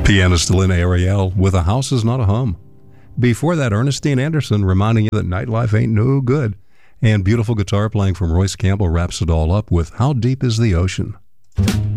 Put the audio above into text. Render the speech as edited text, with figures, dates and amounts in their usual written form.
Pianist Lynn Ariel with A House Is Not a Hum. Before that, Ernestine Anderson reminding you that nightlife ain't no good. And beautiful guitar playing from Royce Campbell wraps it all up with How Deep Is the Ocean?